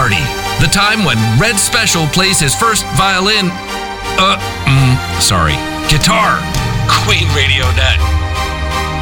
party. The time when Red Special plays his first violin. Guitar. QueenRadio.net.